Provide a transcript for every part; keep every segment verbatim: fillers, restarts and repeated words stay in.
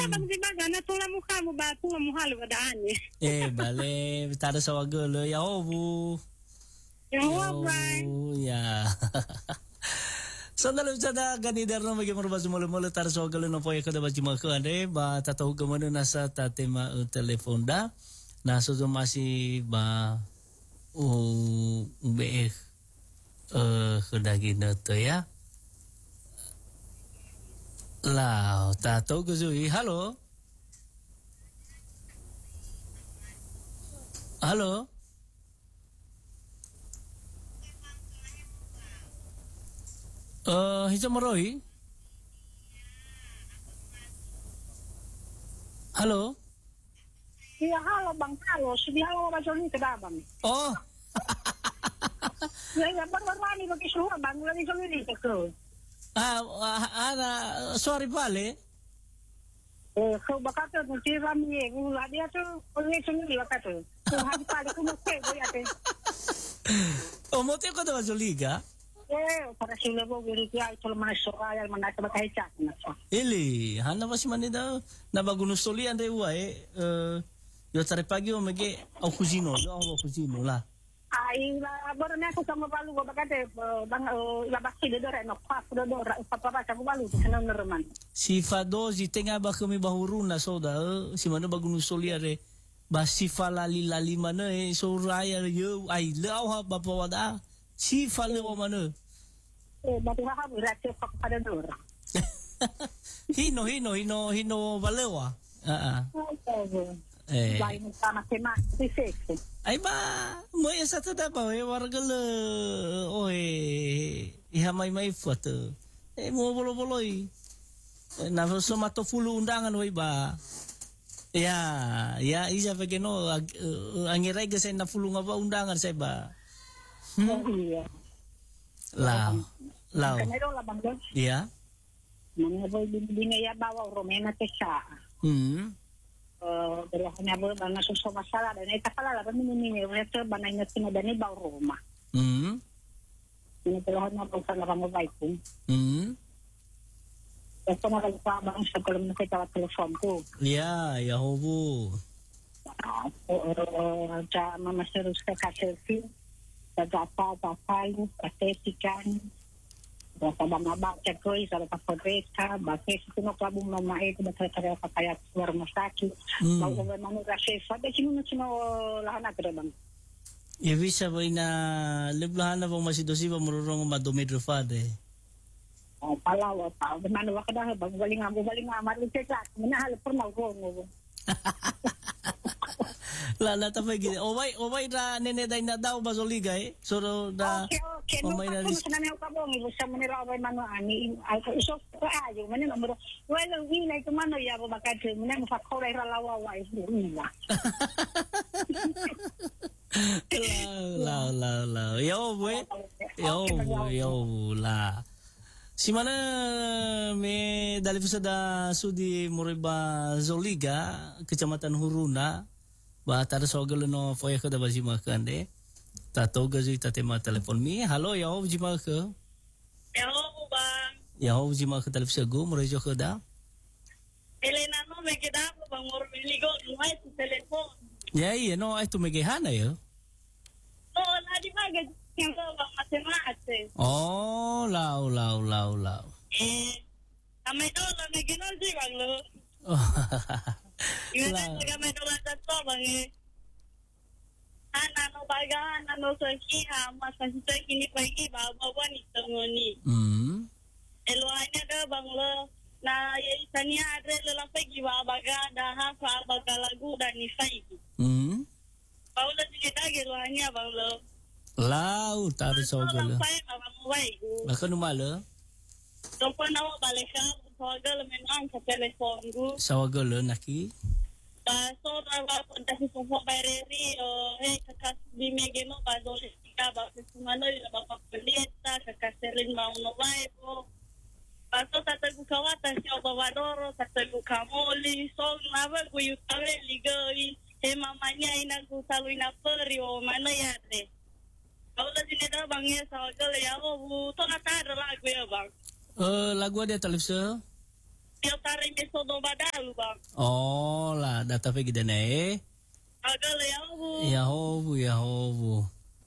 Bang di baga na tula mukha mo ba tunga mo halo badaan eh. Eh bale tada sa wagolo ya obu. Ya bang. Ya. Sandalo sada ganidar no magi marba sumolo-molo tada sa wagolo no poy kada ba jima ko ande ba tataw gamano nasa tatema uh, telefonda. Naso masih ba uh, be uh, kedagi na to ya. Lao, tato guzui. Halo. Halo. Eh, uh, hija maroi. Halo. Iya, halo Bang. Halo, sudah halo Bang Joni ke Bang. Oh. Ya, ya Bang Warwani bagi semua Bang, lagi Joni ke. Ah, ana sorry vale. Eh, kau bakata nanti rami ye, gula dia tu, orang Joni bakata. Tu hari pagi tu mesti boleh ada. Oh, mau teko da Liga? Eh, para sila bo giri dia itu mana soal mana tak baca na. Ili, hana basi manida na bagunus soli ande wa eh yo tare pagi o mege au kuzino, yo au kuzino la. Ai la baru na aku sama balu go bakate bang la basi de dore no pa do do papa baca go balu sana norman. Si Fadozi tenga ba kami bahuruna soda si mana bagunus soli are basi falali lali mana eh so raya yo ai lau ha bapa wada si fale o mana. Eh batu ha berarti pak pada dor. Hino hino hino hino valewa. Ah ah. Eh. Lain sama tema sisi. Ay ba, mo isa ta da ba eh wargal oi iha mai mai foto. Eh mo bolo boloi. Na so mato fulu undangan oi ba. Ya, ya iya pageno angiray gasa na fulu nga ba undangan sa ba. Iya. Lao. Lao. Kanero la bang. Iya. Mga boy binaya bawa romena tesa. Hmm. Eh berahnya bo bang susu masalah dan eta kala la kami ini rete bananya tina dani bawa rumah. Hmm. Ini telahnya po sa kamu baik pun. Hmm. Ito na kaya pa bang sa kalau mo kita telepon ko. Ya, ya hobo. Eh ja mama serus ka selfie. Sa data data estetikan. Basta ba mabaca ko isa la paporeta, bakit ito no klabo mama eh kung matara ka kaya suwar masaki. Mau ko man nga chef, da sino na sino lahana ka bang. Ya bisa ba ina liblahan na pong masidosi ba marurong madumi drufade. Oh, palawa pa. Mana wa kada bang galing nga galing nga maru ceklat. Minahal pernah ko ngo. Lala ta pagi. O wai o wai ra nene dai na daw ba liga eh. So da Okay, okay. o No, may na ako sa namin ka bang ibo sa manira ba mano ani. Ay ko iso ayo man na mo. Well, we like mano ya ba bakit mo na mo fa ko ra lawa wa iso ina. La la la. Yo we. Yo yo la. Si mana me dali da sudi Moriba Zoliga, Kecamatan Huruna, ba tada sogalo no foya ko da ba jima kande. Tato gazi tatema telepon mi. Halo ya ho jima ko. Ya ho bang. Ya ho jima ko telepon go morejo ko da. Elena no me queda bang mor miligo no hay tu telepon. Ya iya no ay tumegehana yo. No, na di baga yang ko bang matemate. Oh, lao lao lao lao. Eh, kami to na me ginol si bang lo. Iwan na kami to la to bang eh. Ana no baga ana no so kiha mas pasito kini pagi bawa ni tengoni. Hmm. Eloanya da bang lo na ye tania adre lo lampai giwa baga da ha fa baga lagu dan ni sai. Hmm. Paula cerita eloanya bang lo. Lau taru sogalo. Lampai bang wai. Ako numalo. Tompa na balik ka sogalo menang sa telepon ko. Sawagalo naki. So trabaho punta sa Sofo Baireri o eh kakas bimigay mo pa doon ka ba sa sumano yung napapalita kakaserin mauno wai po paso tatagu kawata siya bawadoro tatagu kamoli so nawa kuyutawe ligoy eh mamanya inagusalo inaperi o mana yate kalau sineda bangnya sa wagala ya o to natara lagu ya bang Eh lagu dia televisi. Piltari mesodo badalu bang. Oh, la data pe gida na eh. Agak ya bu. Ya hobu, ya hobu.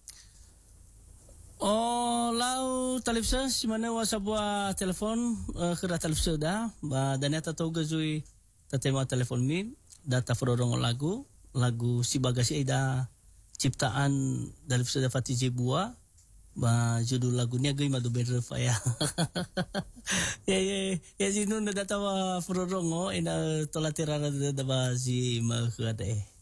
Oh, lau talipsa si mana wa sabua telefon uh, kira talipsa da ba daneta toga zui tatema telefon mi data fororong lagu lagu si bagasi ida ciptaan talipsa da Fatih Jebua ba judul lagunya gai madu berfa ya. Ya ya ya sinu na data wa fororong ina tolatira da ba si ma khade.